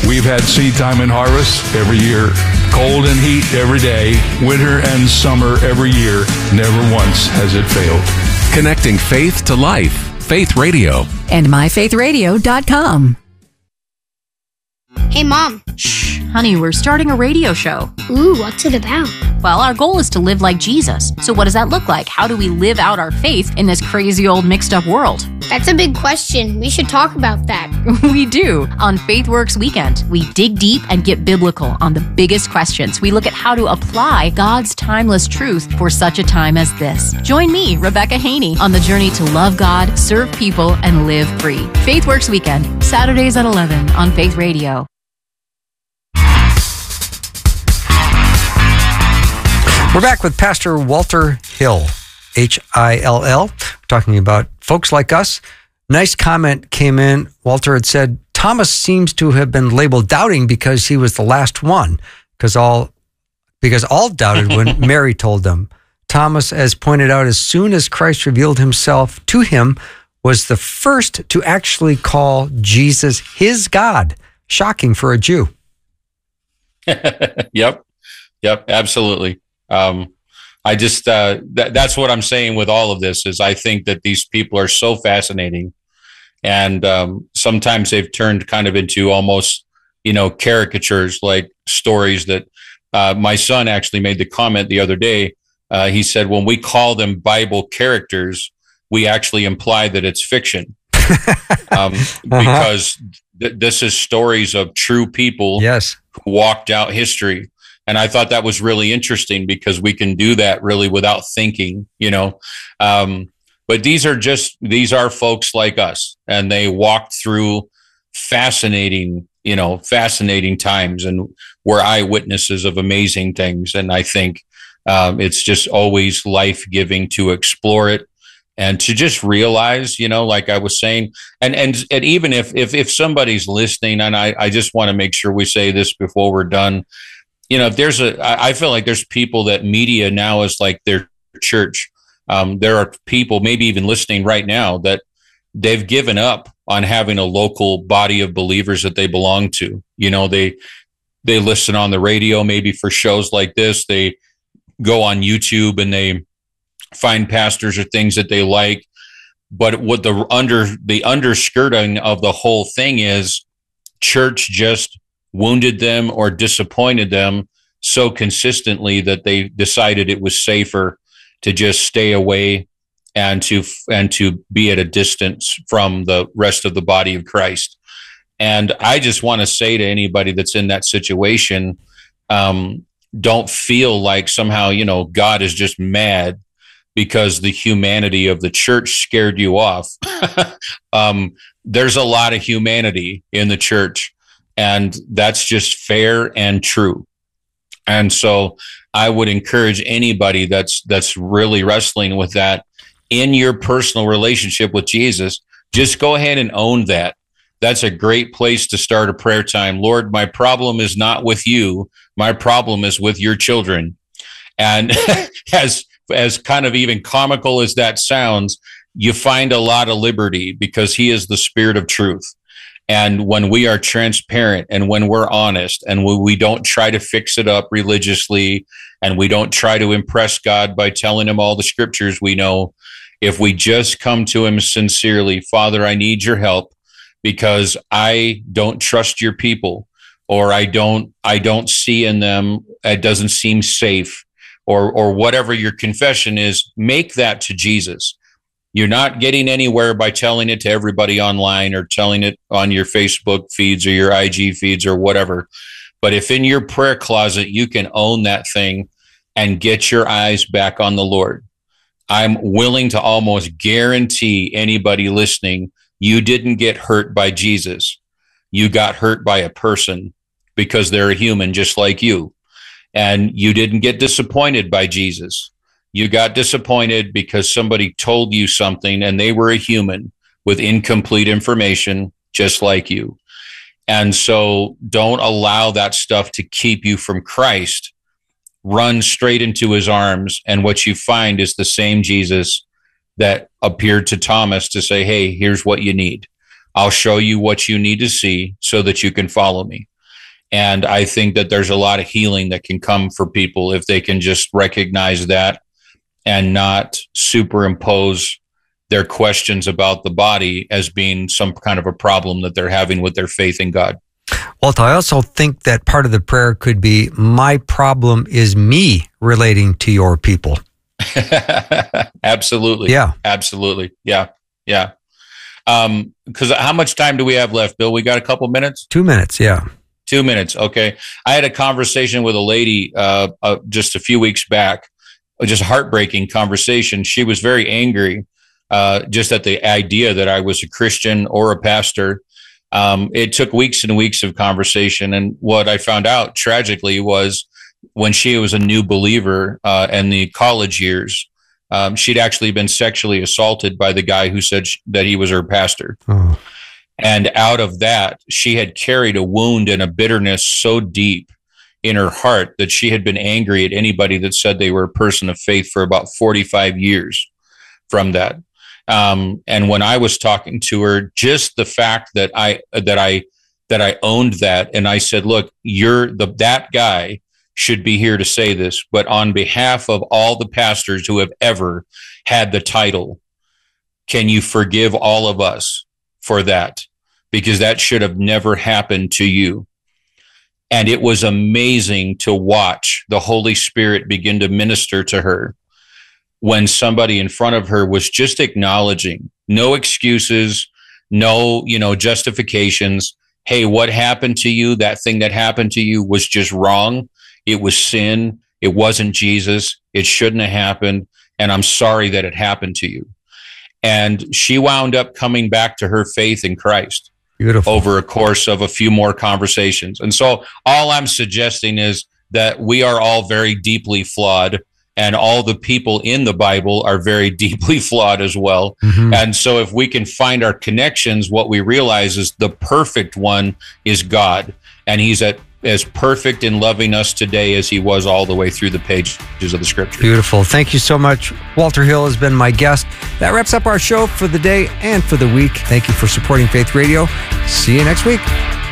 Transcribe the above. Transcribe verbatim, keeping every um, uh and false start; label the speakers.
Speaker 1: We've had seed time and harvest every year, cold and heat every day, winter and summer every year. Never once has it failed.
Speaker 2: Connecting faith to life. Faith Radio.
Speaker 3: And my faith radio dot com.
Speaker 4: Hey, Mom.
Speaker 5: Shh, honey, we're starting a radio show.
Speaker 4: Ooh, what's it about?
Speaker 5: Well, our goal is to live like Jesus. So what does that look like? How do we live out our faith in this crazy old mixed up world?
Speaker 4: That's a big question. We should talk about that.
Speaker 5: We do. On FaithWorks Weekend, we dig deep and get biblical on the biggest questions. We look at how to apply God's timeless truth for such a time as this. Join me, Rebecca Haney, on the journey to love God, serve people, and live free. FaithWorks Weekend, Saturdays at eleven on Faith Radio.
Speaker 6: We're back with Pastor Walter Hill, H I L L. We're talking about folks like us. Nice comment came in. Walter had said, Thomas seems to have been labeled doubting because he was the last one, because all because all doubted when Mary told them. Thomas, as pointed out, as soon as Christ revealed himself to him, was the first to actually call Jesus his God. Shocking for a Jew.
Speaker 7: Yep. Yep. Absolutely. Um, I just, uh, th- that's what I'm saying with all of this is I think that these people are so fascinating, and, um, sometimes they've turned kind of into almost, you know, caricatures, like stories that, uh, my son actually made the comment the other day. Uh, he said, when we call them Bible characters, we actually imply that it's fiction. um, uh-huh. Because th- this is stories of true people
Speaker 6: yes.
Speaker 7: who walked out history. And I thought that was really interesting because we can do that really without thinking, you know. Um, but these are just, these are folks like us, and they walked through fascinating, you know, fascinating times, and were eyewitnesses of amazing things. And I think um, it's just always life-giving to explore it and to just realize, you know, like I was saying, and and, and even if, if, if somebody's listening, and I, I just want to make sure we say this before we're done, you know, if there's a, I feel like there's people that media now is like their church. Um, there are people maybe even listening right now that they've given up on having a local body of believers that they belong to. You know, they, they listen on the radio, maybe for shows like this. They go on YouTube and they find pastors or things that they like. But what the under, the underskirting of the whole thing is, church just wounded them or disappointed them so consistently that they decided it was safer to just stay away and to and to be at a distance from the rest of the body of Christ. And I just want to say to anybody that's in that situation, um, don't feel like somehow, you know, God is just mad because the humanity of the church scared you off. um, there's a lot of humanity in the church. And that's just fair and true. And so I would encourage anybody that's that's really wrestling with that in your personal relationship with Jesus, just go ahead and own that. That's a great place to start a prayer time. Lord, my problem is not with you. My problem is with your children. And as as kind of even comical as that sounds, you find a lot of liberty because he is the Spirit of truth. And when we are transparent and when we're honest and we, we don't try to fix it up religiously and we don't try to impress God by telling him all the scriptures we know, if we just come to him sincerely, Father, I need your help because I don't trust your people, or I don't, I don't see in them, it doesn't seem safe, or, or whatever your confession is, make that to Jesus. You're not getting anywhere by telling it to everybody online or telling it on your Facebook feeds or your I G feeds or whatever. But if in your prayer closet, you can own that thing and get your eyes back on the Lord, I'm willing to almost guarantee anybody listening, you didn't get hurt by Jesus. You got hurt by a person because they're a human just like you. And you didn't get disappointed by Jesus. You got disappointed because somebody told you something and they were a human with incomplete information, just like you. And so don't allow that stuff to keep you from Christ. Run straight into his arms. And what you find is the same Jesus that appeared to Thomas to say, hey, here's what you need. I'll show you what you need to see so that you can follow me. And I think that there's a lot of healing that can come for people if they can just recognize that and not superimpose their questions about the body as being some kind of a problem that they're having with their faith in God.
Speaker 6: Walt, I also think that part of the prayer could be, my problem is me relating to your people.
Speaker 7: Absolutely.
Speaker 6: Yeah.
Speaker 7: Absolutely. Yeah. Yeah. Um, because how much time do we have left, Bill? We got a couple minutes?
Speaker 6: Two minutes. Yeah.
Speaker 7: Two minutes. Okay. I had a conversation with a lady uh, uh, just a few weeks back, just a heartbreaking conversation. She was very angry uh, just at the idea that I was a Christian or a pastor. Um, it took weeks and weeks of conversation. And what I found out tragically was when she was a new believer uh, in the college years, um, she'd actually been sexually assaulted by the guy who said sh- that he was her pastor. Oh. And out of that, she had carried a wound and a bitterness so deep in her heart that she had been angry at anybody that said they were a person of faith for about forty-five years from that. Um, and when I was talking to her, just the fact that I that I that I owned that, and I said, "Look, you're the that guy should be here to say this, but on behalf of all the pastors who have ever had the title, can you forgive all of us for that? Because that should have never happened to you." And it was amazing to watch the Holy Spirit begin to minister to her when somebody in front of her was just acknowledging, no excuses, no, you know, justifications. Hey, what happened to you? That thing that happened to you was just wrong. It was sin. It wasn't Jesus. It shouldn't have happened. And I'm sorry that it happened to you. And she wound up coming back to her faith in Christ.
Speaker 6: Beautiful.
Speaker 7: Over a course of a few more conversations. And so all I'm suggesting is that we are all very deeply flawed, and all the people in the Bible are very deeply flawed as well. Mm-hmm. And so if we can find our connections, what we realize is the perfect one is God. And he's at as perfect in loving us today as he was all the way through the pages of the scripture.
Speaker 6: Beautiful. Thank you so much. Walter Hill has been my guest. That wraps up our show for the day and for the week. Thank you for supporting Faith Radio. See you next week.